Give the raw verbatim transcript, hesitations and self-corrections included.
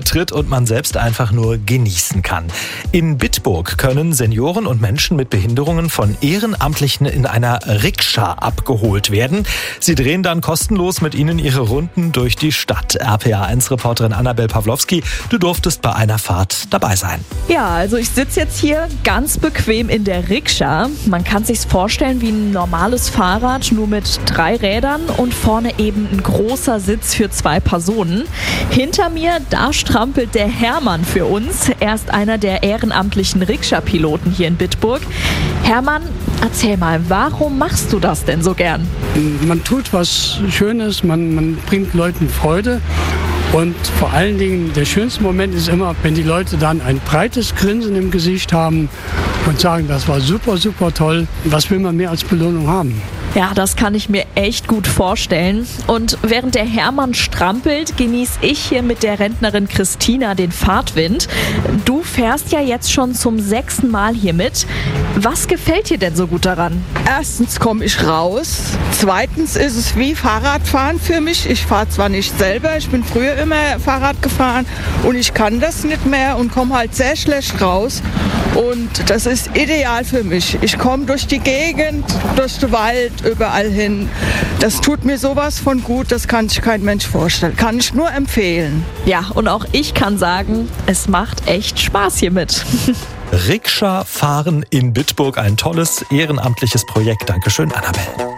tritt und man selbst einfach nur genießen kann. In Bitburg können Senioren und Menschen mit Behinderungen von Ehrenamtlichen in einer Rikscha abgeholt werden. Sie drehen dann kostenlos mit ihnen ihre Runden durch die Stadt. R P A eins Reporterin Annabel Pawlowski, du durftest bei einer Fahrt dabei sein. Ja, also ich sitze jetzt hier ganz bequem in der Rikscha. Man kann sich's vorstellen wie ein normales Fahrrad, nur mit drei Rädern und vorne eben ein großer Sitz für zwei Personen. Hinter mir, da strampelt der Hermann für uns. Er ist einer der ehrenamtlichen Rikscha-Piloten hier in Bitburg. Hermann, erzähl mal, warum machst du das denn so gern? Man tut was Schönes, man, man bringt Leuten Freude. Und vor allen Dingen, der schönste Moment ist immer, wenn die Leute dann ein breites Grinsen im Gesicht haben und sagen, das war super, super toll. Was will man mehr als Belohnung haben? Ja, das kann ich mir echt gut vorstellen. Und während der Hermann strampelt, genieße ich hier mit der Rentnerin Christina den Fahrtwind. Du fährst ja jetzt schon zum sechsten Mal hier mit. Was gefällt dir denn so gut daran? Erstens komme ich raus. Zweitens ist es wie Fahrradfahren für mich. Ich fahre zwar nicht selber, ich bin früher immer Fahrrad gefahren und ich kann das nicht mehr und komme halt sehr schlecht raus. Und das ist ideal für mich. Ich komme durch die Gegend, durch den Wald, überall hin. Das tut mir sowas von gut, das kann sich kein Mensch vorstellen. Kann ich nur empfehlen. Ja, und auch ich kann sagen, es macht echt Spaß hier mit. Rikscha fahren in Bitburg, ein tolles ehrenamtliches Projekt. Dankeschön, Annabel.